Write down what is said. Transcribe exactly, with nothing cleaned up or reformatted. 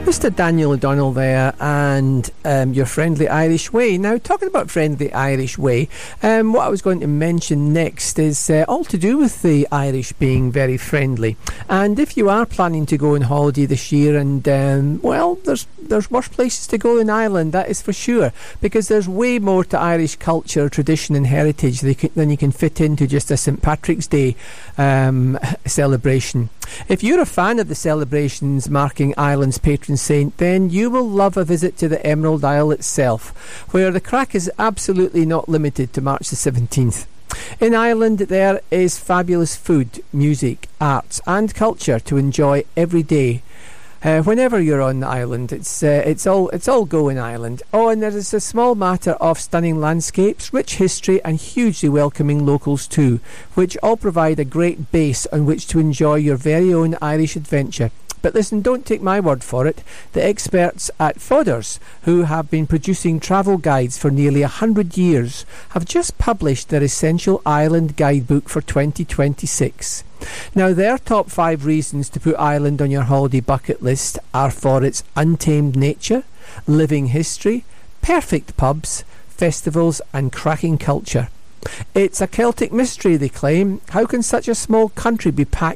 Mister Daniel O'Donnell there, and um, Your Friendly Irish Way. Now, talking about Friendly Irish Way, um, what I was going to mention next is uh, all to do with the Irish being very friendly. And if you are planning to go on holiday this year, and um, well, there's there's worse places to go in Ireland, that is for sure, because there's way more to Irish culture, tradition and heritage than you can, than you can fit into just a Saint Patrick's Day um, celebration. If you're a fan of the celebrations marking Ireland's patron saint, then you will love a visit to the Emerald Isle itself, where the crack is absolutely not limited to March the seventeenth. In Ireland, there is fabulous food, music, arts and culture to enjoy every day. Uh, whenever you're on the island, it's uh, it's all it's all go in Ireland. Oh, and there is a small matter of stunning landscapes, rich history, and hugely welcoming locals too, which all provide a great base on which to enjoy your very own Irish adventure. But listen, don't take my word for it. The experts at Fodders, who have been producing travel guides for nearly a hundred years, have just published their Essential Ireland Guidebook for twenty twenty-six. Now, their top five reasons to put Ireland on your holiday bucket list are for its untamed nature, living history, perfect pubs, festivals and cracking culture. It's a Celtic mystery, they claim. How can such a small country be packed